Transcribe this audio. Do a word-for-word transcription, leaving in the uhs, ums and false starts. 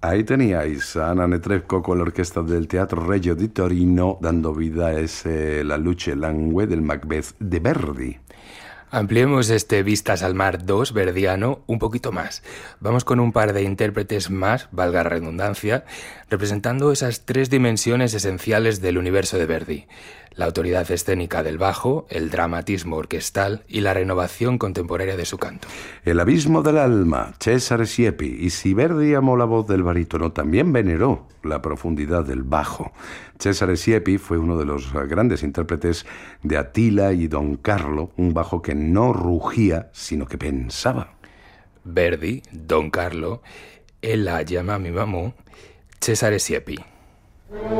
Ahí teníais a Anna Netrebko con la orquesta del Teatro Regio di Torino dando vida a ese La luce langue del Macbeth de Verdi. Ampliemos este Vistas al Mar dos verdiano un poquito más. Vamos con un par de intérpretes más, valga la redundancia, representando esas tres dimensiones esenciales del universo de Verdi: la autoridad escénica del bajo, el dramatismo orquestal y la renovación contemporánea de su canto. El abismo del alma, Cesare Siepi. Y si Verdi amó la voz del barítono, también veneró la profundidad del bajo. Cesare Siepi fue uno de los grandes intérpretes de Attila y Don Carlo, un bajo que no rugía, sino que pensaba. Verdi, Don Carlo, Ella llama a mi mamá, Cesare Siepi.